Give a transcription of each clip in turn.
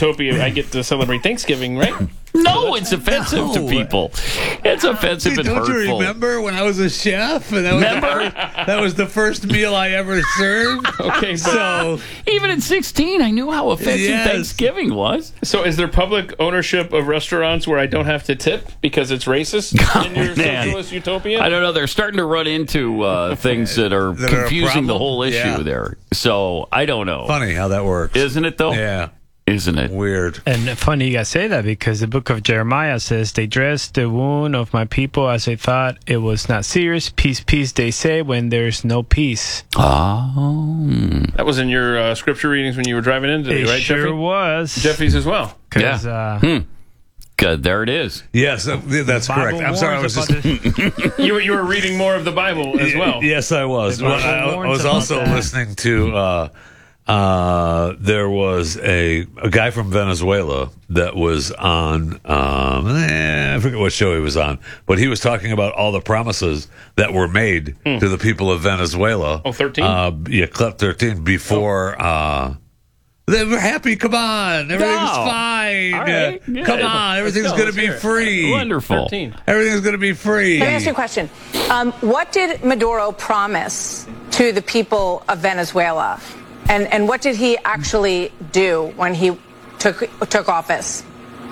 Utopia, I get to celebrate Thanksgiving, right? No, it's offensive to people. It's offensive and don't hurtful. you remember when I was a chef and that was the first meal I ever served? Okay, So even at 16, I knew how offensive Yes. Thanksgiving was. So is there public ownership of restaurants where I don't have to tip because it's racist in your man. socialist utopia? I don't know. They're starting to run into things that are That are a confusing the problem? whole issue Yeah. there. So I don't know. funny how that works. Isn't it, though? Yeah, Isn't it? weird. And funny you guys say that because the book of Jeremiah says, they dressed the wound of my people as they thought it was not serious. Peace, peace, they say, when there's no peace. Oh. That was in your scripture readings when you were driving in today, It right, sure Jeffy? was. Jeffy's as well. 'Cause, Good. There it is. Yes, that's Bible correct. I'm sorry, I was warns just. about this. You were reading more of the Bible as well. Yes, I was. The Bible I warns was about also that. listening to. There was a guy from Venezuela that was on. I forget what show he was on, but he was talking about all the promises that were made to the people of Venezuela. Oh, 13? Yeah, Club 13 before. They were happy. Come on, everything's Oh, fine. all right, good. Come on, everything's going to be free. Wonderful. 13. Everything's going to be free. Let me ask you a question. What did Maduro promise to the people of Venezuela? And what did he actually do when he took office?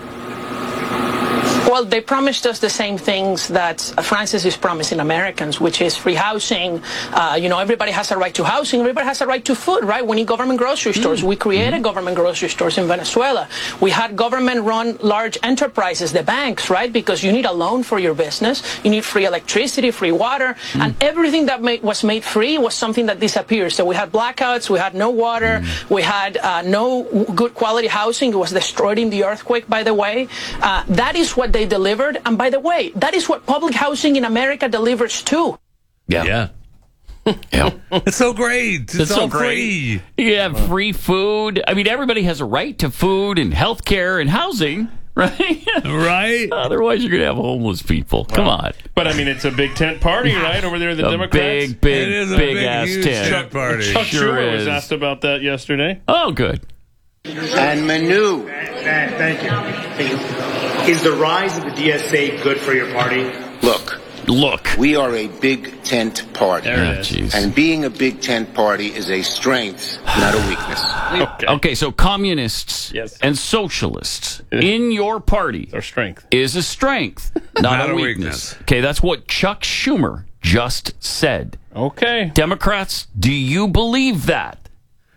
Well, they promised us the same things that Francis is promising Americans, which is free housing. Everybody has a right to housing. Everybody has a right to food, right? We need government grocery stores. We created government grocery stores in Venezuela. We had government-run large enterprises, the banks, right? Because you need a loan for your business. You need free electricity, free water. And everything that was made free was something that disappeared. So we had blackouts. We had no water. We had no good quality housing. It was destroyed in the earthquake, by the way. That is what they delivered. And by the way, that is what public housing in America delivers too. Yeah. Yeah. It's so great. It's so all great. free. You have free food. I mean, everybody has a right to food and health care and housing, right? Right? Otherwise, you're going to have homeless people. Come on. But I mean, it's a big tent party, right? Over there, the A Democrats. It is a big ass huge tent. party. Chuck Sure Schumer was is. asked about that yesterday. Oh, good. And Manu. Thank you. Is the rise of the DSA good for your party? Look, we are a big tent party. There it is. Jeez. And being a big tent party is a strength, not a weakness. Okay, so communists Yes. and socialists in your party Our strength. is a strength, not a weakness. Okay, that's what Chuck Schumer just said. Okay. Democrats, do you believe that?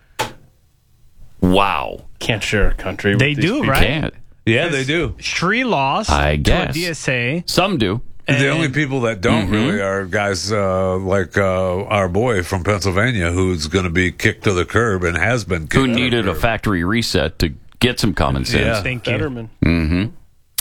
Wow. Can't share a country with They these do, people. right? Can't. Yeah, they do. Sri lost I guess. to a DSA. Some do. The only people that don't really are guys like our boy from Pennsylvania who's going to be kicked to the curb and has been kicked Who to the needed a curb. factory reset to get some common sense. Yeah. Thank you. Fetterman.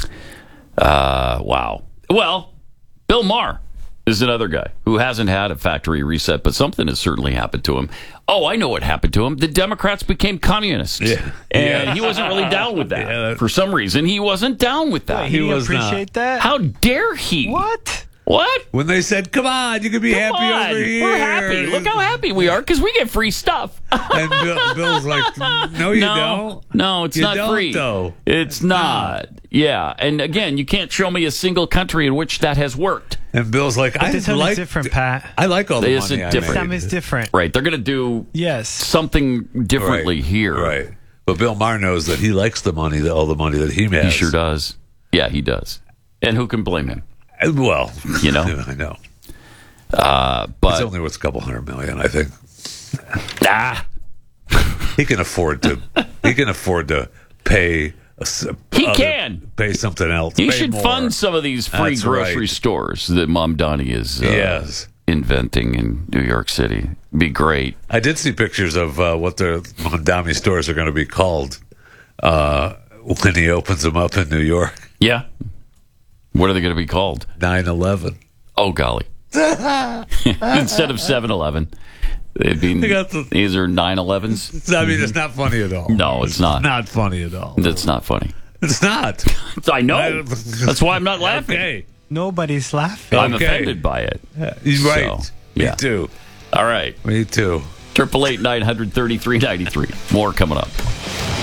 Wow. Well, Bill Maher is another guy who hasn't had a factory reset, but something has certainly happened to him. Oh, I know what happened to him. The Democrats became communists. Yeah. And he wasn't really down with that. Yeah, For some reason, he wasn't down with that. He was not. appreciate that? How dare he? What? What? When they said, "Come on, you can be Come happy on. over here," We're happy. Look how happy we are because we get free stuff. and Bill's like, "No, you don't. No, it's You not don't, free. though. It's not. Yeah, and again, you can't show me a single country in which that has worked. And Bill's like, But "I this time like it's different, Pat. I like all the Is money it I different? This time made." is different. Right, they're going to do Yes. something differently Right. here. Right. But Bill Maher knows that he likes the money, all the money that he has. He sure does. Yeah, he does. And who can blame him? Well, You know? I know. But It's only worth a couple $100 million, I think. ah, He can afford to. He can afford to pay. He can. pay something else. he pay should more. fund some of these free That's grocery right. stores that Mom Donnie is Yes. inventing in New York City. Be great. I did see pictures of what the Mondami stores are going to be called when he opens them up in New York. Yeah. What are they going to be called? 9/11. Oh, golly. Instead of 7-Eleven. They'd be, They got the- these are 9/11s. I mean, it's not funny at all. No, it's not. Not funny at all. That's not funny. It's not. I know. That's why I'm not laughing. Okay. Nobody's laughing. I'm Okay. offended by it. He's right. So, yeah. Me too. All right. Me too. 888-933-93. More coming up.